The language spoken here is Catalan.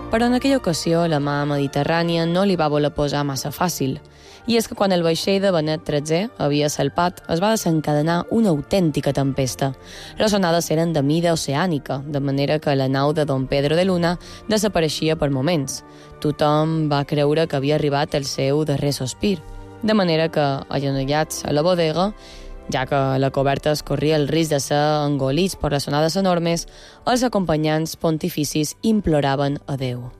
Però en aquella ocasió la mà mediterrània no li va voler posar massa fàcil. I és que quan el vaixell de Benet XIII havia salpat, es va desencadenar una autèntica tempesta. Les onades eren de mida oceànica, de manera que la nau de Don Pedro de Luna desapareixia per moments. Tothom va creure que havia arribat el seu darrer sospir. De manera que, agenollats a la bodega, ja que la coberta es corria el risc de ser engolits per les onades enormes, els acompanyants pontificis imploraven a Déu.